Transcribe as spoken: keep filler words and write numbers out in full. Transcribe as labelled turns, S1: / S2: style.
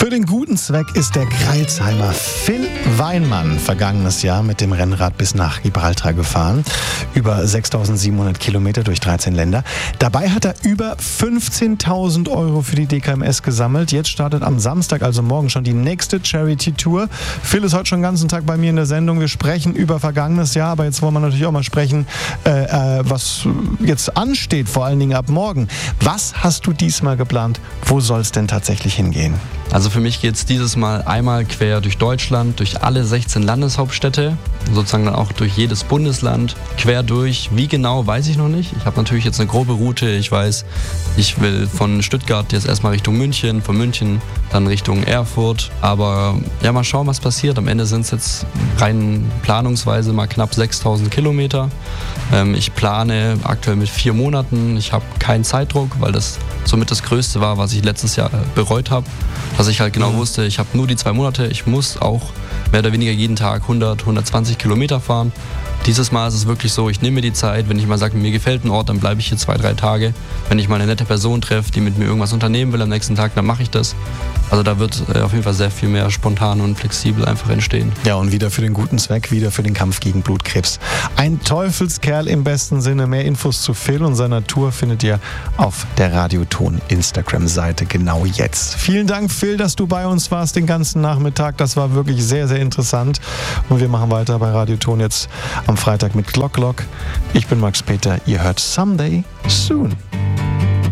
S1: Für den guten Zweck ist der Crailsheimer Phil Weinmann vergangenes Jahr mit dem Rennrad bis nach Gibraltar gefahren. Über sechstausendsiebenhundert Kilometer durch dreizehn Länder. Dabei hat er über fünfzehntausend Euro für die D K M S gesammelt. Jetzt startet am Samstag, also morgen, schon die nächste Charity-Tour. Phil ist heute schon den ganzen Tag bei mir in der Sendung. Wir sprechen über vergangenes Jahr, aber jetzt wollen wir natürlich auch mal sprechen, äh, äh, was jetzt ansteht, vor allen Dingen ab morgen. Was hast du diesmal geplant? Wo soll es denn tatsächlich hingehen?
S2: Also für mich geht es dieses Mal einmal quer durch Deutschland, durch alle sechzehn Landeshauptstädte, sozusagen dann auch durch jedes Bundesland, quer durch. Wie genau, weiß ich noch nicht. Ich habe natürlich jetzt eine grobe Route. Ich weiß, ich will von Stuttgart jetzt erstmal Richtung München, von München dann Richtung Erfurt. Aber ja, mal schauen, was passiert. Am Ende sind es jetzt rein planungsweise mal knapp sechstausend Kilometer. Ähm, ich plane aktuell mit vier Monaten. Ich habe keinen Zeitdruck, weil das somit das Größte war, was ich letztes Jahr bereut habe. Dass ich halt genau mhm. wusste, ich habe nur die zwei Monate, ich muss auch mehr oder weniger jeden Tag hundert, hundertzwanzig Kilometer fahren. Dieses Mal ist es wirklich so, ich nehme mir die Zeit, wenn ich mal sage, mir gefällt ein Ort, dann bleibe ich hier zwei, drei Tage. Wenn ich mal eine nette Person treffe, die mit mir irgendwas unternehmen will am nächsten Tag, dann mache ich das. Also da wird äh, auf jeden Fall sehr viel mehr spontan und flexibel einfach entstehen. Ja, und wieder für den guten Zweck, wieder für den Kampf gegen Blutkrebs. Ein Teufelskerl im besten Sinne. Mehr Infos zu Phil und seiner Tour findet ihr auf der Radioton Instagram-Seite genau jetzt. Vielen Dank, Phil, dass du bei uns warst den ganzen Nachmittag. Das war wirklich sehr, sehr interessant. Und wir machen weiter bei Radioton jetzt am Freitag mit Glock Glock. Ich bin Max Peter. Ihr hört Someday Soon.